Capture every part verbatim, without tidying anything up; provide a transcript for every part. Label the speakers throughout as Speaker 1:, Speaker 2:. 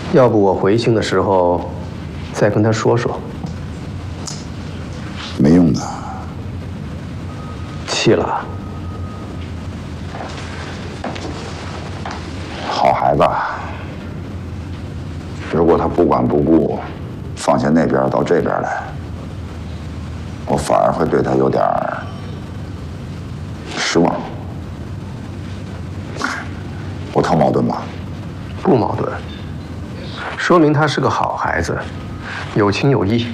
Speaker 1: 要不我回信的时候再跟他说说。
Speaker 2: 没用的。
Speaker 1: 气了。
Speaker 2: 好孩子，如果他不管不顾，放下那边到这边来，我反而会对他有点失望。我特矛盾吧？
Speaker 1: 不矛盾，说明他是个好孩子，有情有义，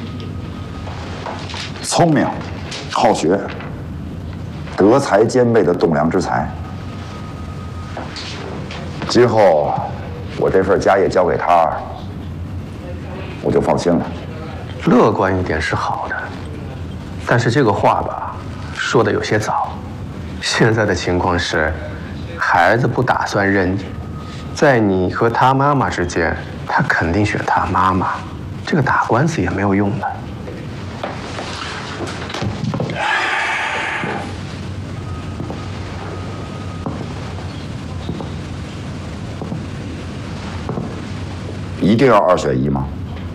Speaker 2: 聪明、好学、德才兼备的栋梁之才。今后我这份家业交给他，我就放心了。
Speaker 1: 乐观一点是好的，但是这个话吧，说的有些早。现在的情况是，孩子不打算认你，在你和他妈妈之间，他肯定选他妈妈，这个打官司也没有用的。
Speaker 2: 一定要二选一吗？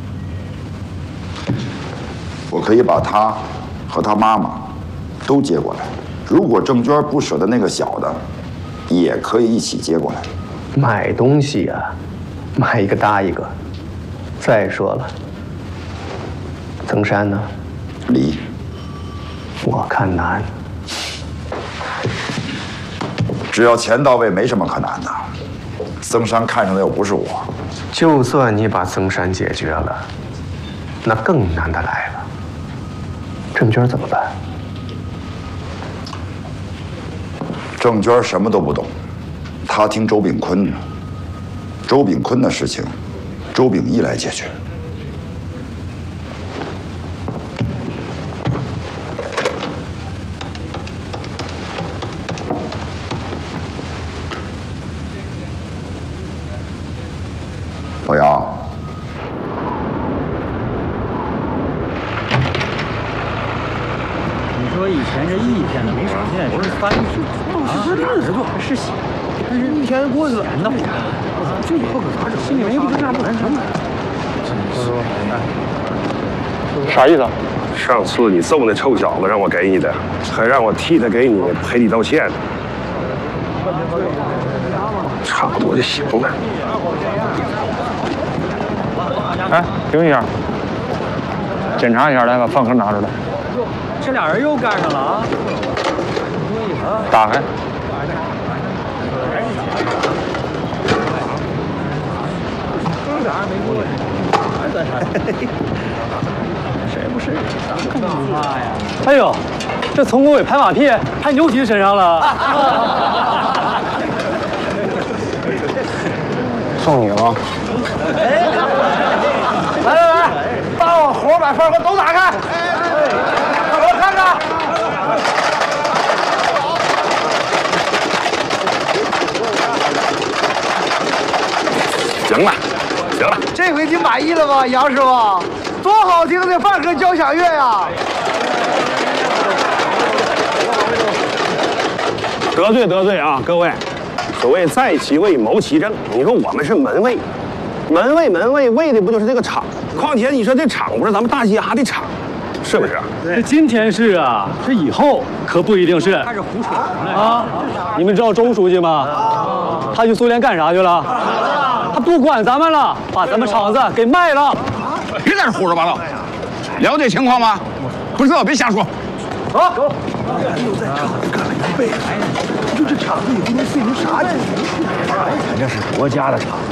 Speaker 2: 我可以把他和他妈妈都接过来，如果郑娟不舍得那个小的，也可以一起接过来。
Speaker 1: 买东西呀、啊，买一个搭一个。再说了，曾山呢？
Speaker 2: 离。
Speaker 1: 我看难。
Speaker 2: 只要钱到位，没什么可难的。曾山看上的又不是我。
Speaker 1: 就算你把曾山解决了，那更难的来了。郑娟怎么办？
Speaker 2: 郑娟什么都不懂，她听周炳坤的。周炳坤的事情，周秉义来解决。老杨，
Speaker 3: 你说以前这一篇的没啥，现在是翻书啊，是是做是写，但是一天过去了，那我这以后可咋整？心里面又不知咋不难受。
Speaker 4: 啥意思？上次你揍那臭小子让我给你的，还让我替他给你赔礼道歉，差不多就行了。
Speaker 5: 哎，停一下，检查一下，来把饭盒拿出来。
Speaker 3: 这俩人又干上了啊！
Speaker 5: 打开。
Speaker 3: 谁不是？干嘛呀？哎呦，这从国伟拍马屁拍牛皮身上了。
Speaker 5: 送你了。
Speaker 3: 哎，来来来，把我活把饭盒都打开，让我看看。
Speaker 4: 行了，行了，
Speaker 6: 这回你满意了吧，杨师傅？多好听的饭盒交响乐呀！
Speaker 4: 得罪得罪啊，各位，所谓在其位谋其政，你说我们是门卫，门卫门卫为的不就是这个场？况且你说这场不是咱们大家的场，是不是？
Speaker 3: 这今天是啊，这以后可不一定是。开始胡扯啊！你们知道周书记吗？他去苏联干啥去了？他不管咱们了，把咱们厂子给卖了。
Speaker 5: 别在这胡说八道，了解情况吗？不知道别瞎说。
Speaker 6: 走，走。又在厂子干了一辈子，就这厂子也不能碎成啥结局。咱这是国家的厂子。